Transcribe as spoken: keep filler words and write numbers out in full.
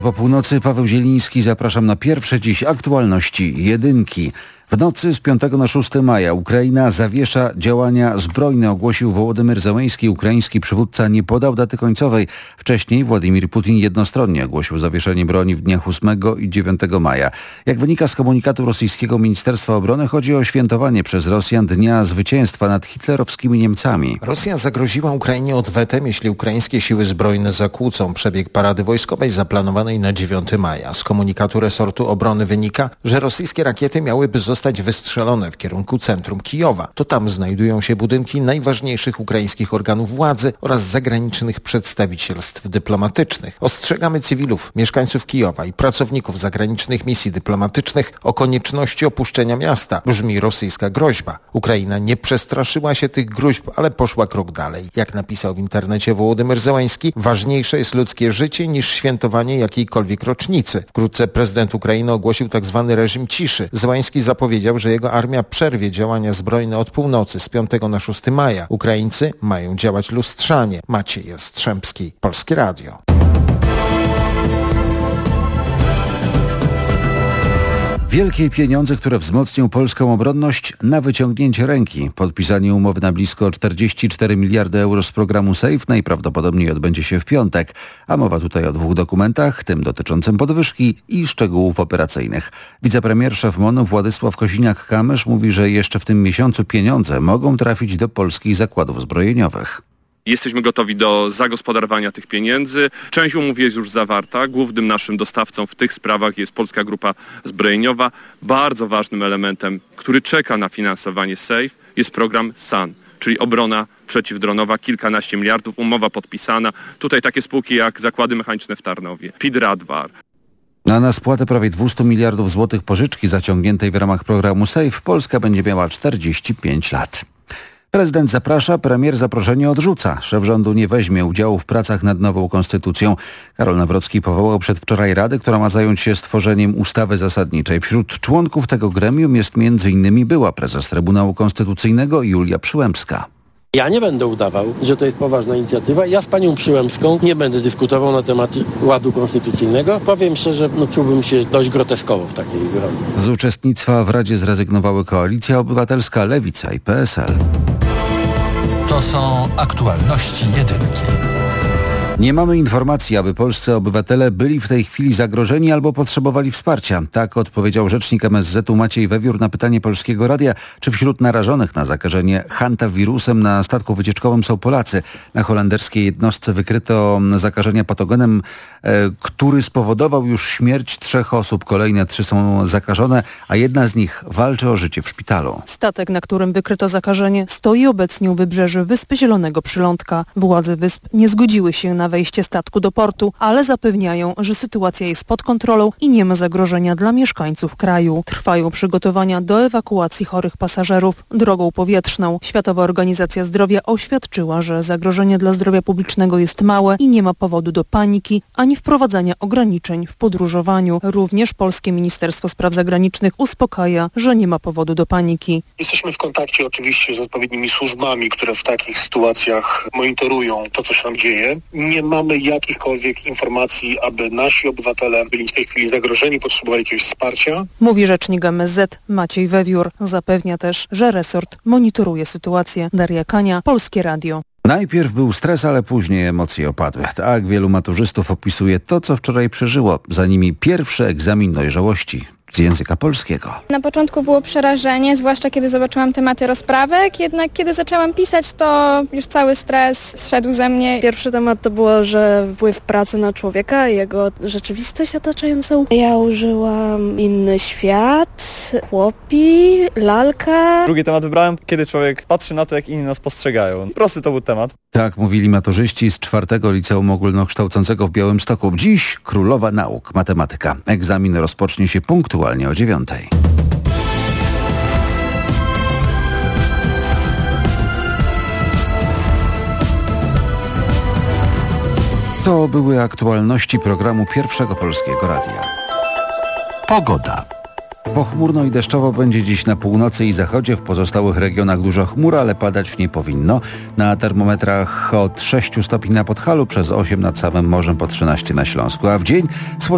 Po północy Paweł Zieliński, zapraszam na pierwsze dziś aktualności jedynki. W nocy z piątego na szóstego maja Ukraina zawiesza działania zbrojne, ogłosił Wołodymyr Zełenski. Ukraiński przywódca nie podał daty końcowej. Wcześniej Władimir Putin jednostronnie ogłosił zawieszenie broni w dniach ósmego i dziewiątego maja. Jak wynika z komunikatu rosyjskiego Ministerstwa Obrony, chodzi o świętowanie przez Rosjan Dnia Zwycięstwa nad hitlerowskimi Niemcami. Rosja zagroziła Ukrainie odwetem, jeśli ukraińskie siły zbrojne zakłócą przebieg parady wojskowej zaplanowanej na dziewiątego maja. Z komunikatu resortu obrony wynika, że rosyjskie rakiety miałyby zostać wystrzelone w kierunku centrum Kijowa. To tam znajdują się budynki najważniejszych ukraińskich organów władzy oraz zagranicznych przedstawicielstw dyplomatycznych. Ostrzegamy cywilów, mieszkańców Kijowa i pracowników zagranicznych misji dyplomatycznych o konieczności opuszczenia miasta. Brzmi rosyjska groźba. Ukraina nie przestraszyła się tych groźb, ale poszła krok dalej. Jak napisał w internecie Wołodymyr Zełenski, ważniejsze jest ludzkie życie niż świętowanie jakiejkolwiek rocznicy. Wkrótce prezydent Ukrainy ogłosił tzw. reżim ciszy. Zełenski zapowiedział, że jego armia przerwie działania zbrojne od północy z piątego na szóstego maja. Ukraińcy mają działać lustrzanie. Maciej Jastrzębski, Polskie Radio. Wielkie pieniądze, które wzmocnią polską obronność na wyciągnięcie ręki. Podpisanie umowy na blisko czterdzieści cztery miliardy euro z programu SAFE najprawdopodobniej odbędzie się w piątek. A mowa tutaj o dwóch dokumentach, tym dotyczącym podwyżki i szczegółów operacyjnych. Wicepremier szef M O N-u Władysław Kosiniak-Kamysz mówi, że jeszcze w tym miesiącu pieniądze mogą trafić do polskich zakładów zbrojeniowych. Jesteśmy gotowi do zagospodarowania tych pieniędzy. Część umów jest już zawarta. Głównym naszym dostawcą w tych sprawach jest Polska Grupa Zbrojeniowa. Bardzo ważnym elementem, który czeka na finansowanie SAFE, jest program S A N, czyli obrona przeciwdronowa, kilkanaście miliardów, umowa podpisana. Tutaj takie spółki jak Zakłady Mechaniczne w Tarnowie, Pidradwar. A na spłatę prawie dwieście miliardów złotych pożyczki zaciągniętej w ramach programu SAFE Polska będzie miała czterdzieści pięć lat. Prezydent zaprasza, premier zaproszenie odrzuca. Szef rządu nie weźmie udziału w pracach nad nową konstytucją. Karol Nawrocki powołał przedwczoraj radę, która ma zająć się stworzeniem ustawy zasadniczej. Wśród członków tego gremium jest między innymi była prezes Trybunału Konstytucyjnego Julia Przyłębska. Ja nie będę udawał, że to jest poważna inicjatywa. Ja z panią Przyłębską nie będę dyskutował na temat ładu konstytucyjnego. Powiem szczerze, no czułbym się dość groteskowo w takiej roli. Z uczestnictwa w Radzie zrezygnowały Koalicja Obywatelska, Lewica i P S L. To są aktualności jedynki. Nie mamy informacji, aby polscy obywatele byli w tej chwili zagrożeni albo potrzebowali wsparcia. Tak odpowiedział rzecznik M S Z-u Maciej Wewiór na pytanie Polskiego Radia, czy wśród narażonych na zakażenie hantawirusem na statku wycieczkowym są Polacy. Na holenderskiej jednostce wykryto zakażenie patogenem, e, który spowodował już śmierć trzech osób. Kolejne trzy są zakażone, a jedna z nich walczy o życie w szpitalu. Statek, na którym wykryto zakażenie, stoi obecnie u wybrzeży Wyspy Zielonego Przylądka. Władze wysp nie zgodziły się na wejście statku do portu, ale zapewniają, że sytuacja jest pod kontrolą i nie ma zagrożenia dla mieszkańców kraju. Trwają przygotowania do ewakuacji chorych pasażerów drogą powietrzną. Światowa Organizacja Zdrowia oświadczyła, że zagrożenie dla zdrowia publicznego jest małe i nie ma powodu do paniki ani wprowadzania ograniczeń w podróżowaniu. Również polskie Ministerstwo Spraw Zagranicznych uspokaja, że nie ma powodu do paniki. Jesteśmy w kontakcie oczywiście z odpowiednimi służbami, które w takich sytuacjach monitorują to, co się tam dzieje. Nie mamy jakichkolwiek informacji, aby nasi obywatele byli w tej chwili zagrożeni, potrzebowali jakiegoś wsparcia. Mówi rzecznik M S Z Maciej Wewiór. Zapewnia też, że resort monitoruje sytuację. Daria Kania, Polskie Radio. Najpierw był stres, ale później emocje opadły. Tak wielu maturzystów opisuje to, co wczoraj przeżyło. Za nimi pierwszy egzamin dojrzałości z języka polskiego. Na początku było przerażenie, zwłaszcza kiedy zobaczyłam tematy rozprawek, jednak kiedy zaczęłam pisać, to już cały stres zszedł ze mnie. Pierwszy temat to było, że wpływ pracy na człowieka i jego rzeczywistość otaczającą. Ja użyłam inny świat, chłopi, lalka. Drugi temat wybrałem, kiedy człowiek patrzy na to, jak inni nas postrzegają. Prosty to był temat. Tak mówili maturzyści z czwartego Liceum Ogólnokształcącego w Białymstoku. Dziś królowa nauk, matematyka. Egzamin rozpocznie się punktualnie o dziewiątej. To były aktualności programu Pierwszego Polskiego Radia. Pogoda. Pochmurno i deszczowo będzie dziś na północy i zachodzie. W pozostałych regionach dużo chmur, ale padać nie powinno. Na termometrach od sześciu stopni na Podhalu, przez osiem nad samym morzem, po trzynaście na Śląsku. A w dzień słodko